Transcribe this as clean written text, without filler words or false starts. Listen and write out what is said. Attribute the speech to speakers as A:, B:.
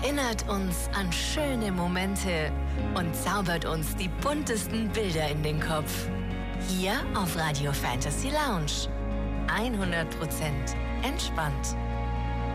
A: erinnert uns an schöne Momente und zaubert uns die buntesten Bilder in den Kopf. Hier auf Radio Fantasy Lounge. 100% entspannt.